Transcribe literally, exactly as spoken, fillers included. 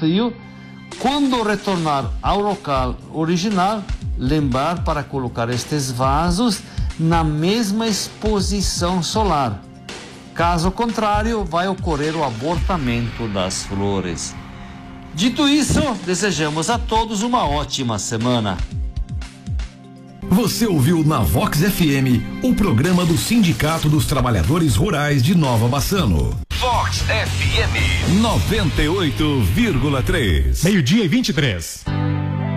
frio. Quando retornar ao local original, lembrar para colocar estes vasos na mesma exposição solar. Caso contrário, vai ocorrer o abortamento das flores. Dito isso, desejamos a todos uma ótima semana. Você ouviu na Vox F M o programa do Sindicato dos Trabalhadores Rurais de Nova Bassano. Vox F M noventa e oito vírgula três. Meio-dia e vinte e três.